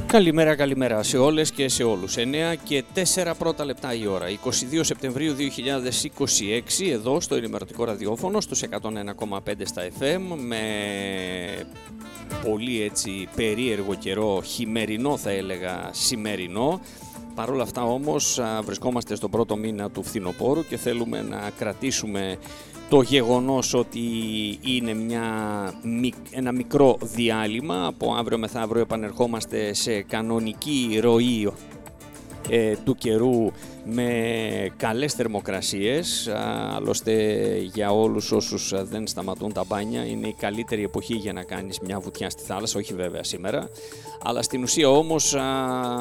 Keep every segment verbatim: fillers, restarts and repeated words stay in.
Καλημέρα, καλημέρα σε όλες και σε όλους. εννέα και τέσσερα πρώτα λεπτά η ώρα. είκοσι δύο Σεπτεμβρίου δύο χιλιάδες είκοσι έξι, εδώ στο ενημερωτικό ραδιόφωνο, στους εκατόν ένα κόμμα πέντε στα εφ εμ, με πολύ έτσι περίεργο καιρό, χειμερινό θα έλεγα, σημερινό. Παρ' όλα αυτά όμως βρισκόμαστε στον πρώτο μήνα του φθινοπόρου και θέλουμε να κρατήσουμε το γεγονός ότι είναι μια, ένα μικρό διάλειμμα. Από αύριο μεθαύριο επανερχόμαστε σε κανονική ροή ε, του καιρού με καλές θερμοκρασίες. Άλλωστε για όλους όσους δεν σταματούν τα μπάνια είναι η καλύτερη εποχή για να κάνεις μια βουτιά στη θάλασσα, όχι βέβαια σήμερα. Αλλά στην ουσία όμως α,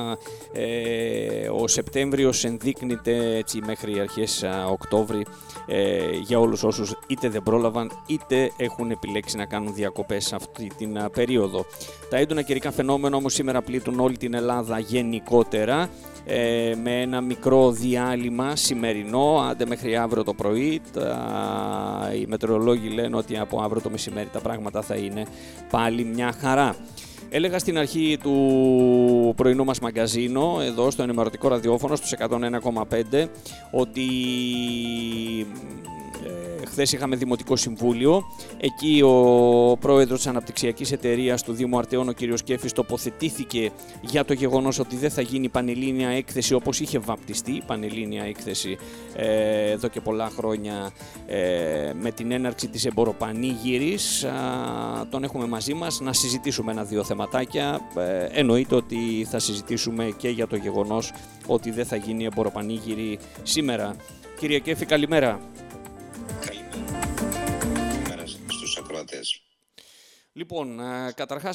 ε, ο Σεπτέμβριος ενδείκνυται έτσι μέχρι αρχές α, Οκτώβρη ε, για όλους όσους είτε δεν πρόλαβαν είτε έχουν επιλέξει να κάνουν διακοπές αυτή την α, περίοδο. Τα έντονα καιρικά φαινόμενα όμως σήμερα πλήττουν όλη την Ελλάδα γενικότερα, ε, με ένα μικρό διάλειμμα σημερινό, άντε μέχρι αύριο το πρωί. Τα, οι μετεωρολόγοι λένε ότι από αύριο το μεσημέρι τα πράγματα θα είναι πάλι μια χαρά. Έλεγα στην αρχή του πρωινού μας μαγκαζίνο, εδώ στο ενημερωτικό ραδιόφωνο, στους εκατόν ένα κόμμα πέντε, ότι ε, χθες είχαμε Δημοτικό Συμβούλιο. Εκεί ο πρόεδρος της Αναπτυξιακής Εταιρείας του Δήμου Αρτεών, ο κ. Σκέφης, τοποθετήθηκε για το γεγονός ότι δεν θα γίνει πανελλήνια έκθεση όπως είχε βαπτιστεί η πανελλήνια έκθεση ε, εδώ και πολλά χρόνια ε, με την έναρξη της εμποροπανήγυρης. Α, τον έχουμε μαζί μας να συζητήσουμε ένα-δύο θεματάκια. Ε, εννοείται ότι θα συζητήσουμε και για το γεγονός ότι δεν θα γίνει εμποροπανήγυρη σήμερα. Κύριε Κέφη, καλημέρα. Καλημέρα στους ακροατές. Λοιπόν, καταρχάς